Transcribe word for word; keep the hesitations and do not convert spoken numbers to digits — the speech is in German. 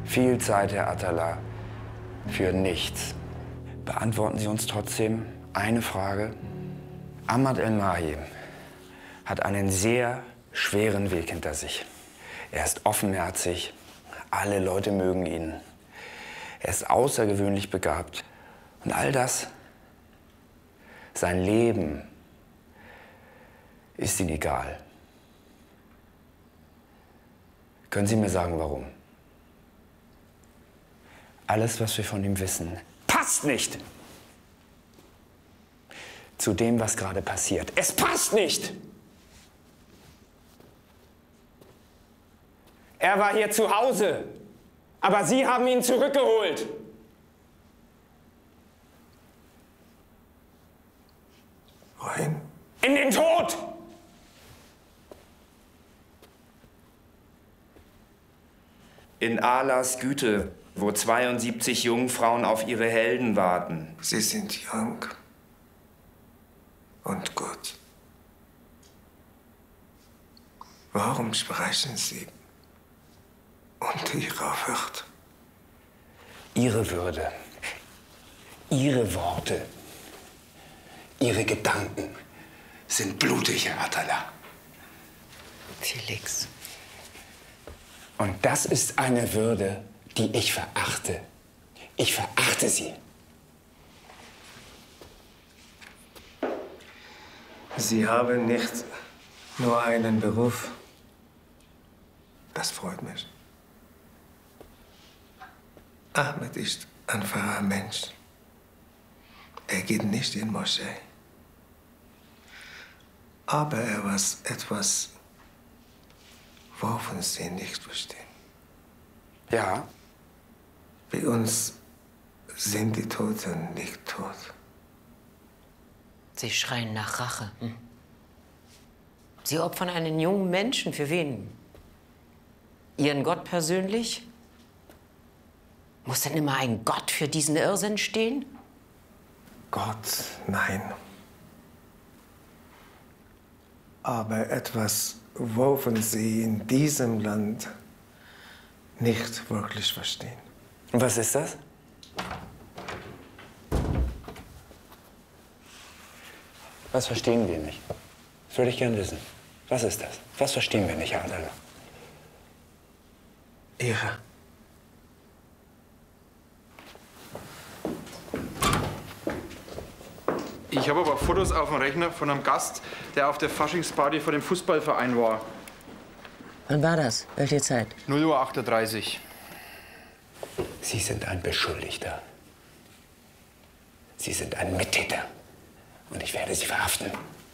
Viel Zeit, Herr Attallah, für nichts. Beantworten Sie uns trotzdem eine Frage. Ahmad El-Mahi hat einen sehr schweren Weg hinter sich. Er ist offenherzig, alle Leute mögen ihn. Er ist außergewöhnlich begabt. Und all das, sein Leben, ist Ihnen egal. Können Sie mir sagen, warum? Alles, was wir von ihm wissen, passt nicht zu dem, was gerade passiert. Es passt nicht! Er war hier zu Hause, aber Sie haben ihn zurückgeholt. Wohin? In den Tod! In Allahs Güte, wo zweiundsiebzig Jungfrauen auf ihre Helden warten. Sie sind jung und gut. Warum sprechen Sie unter Ihrer Würde? Ihre Würde, Ihre Worte, Ihre Gedanken sind blutig, Herr Attallah. Felix. Und das ist eine Würde, die ich verachte. Ich verachte sie. Sie haben nicht nur einen Beruf. Das freut mich. Ahmed ist ein einfacher Mensch. Er geht nicht in Moschee. Aber er weiß etwas, wovon Sie nicht verstehen. Ja? Bei uns sind die Toten nicht tot. Sie schreien nach Rache. Hm? Sie opfern einen jungen Menschen. Für wen? Ihren Gott persönlich? Muss denn immer ein Gott für diesen Irrsinn stehen? Gott, nein. Aber etwas, wovon Sie in diesem Land nicht wirklich verstehen. Und was ist das? Was verstehen wir nicht? Das würde ich gern wissen. Was ist das? Was verstehen wir nicht, Herr Attallah? Ehre. Ich habe aber Fotos auf dem Rechner von einem Gast, der auf der Faschingsparty vor dem Fußballverein war. Wann war das? Welche Zeit? null Uhr achtunddreißig. Sie sind ein Beschuldigter. Sie sind ein Mittäter. Und ich werde Sie verhaften.